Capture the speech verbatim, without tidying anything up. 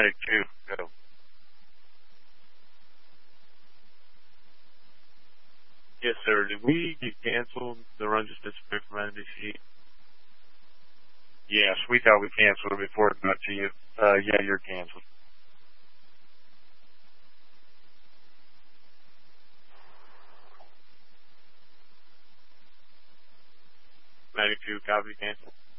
Medic two, go. Yes, sir. Did we get canceled? The run just disappeared from N B C. Yes, we thought we canceled it before it got to you. Uh, yeah, you're canceled. Medic two, copy, cancel.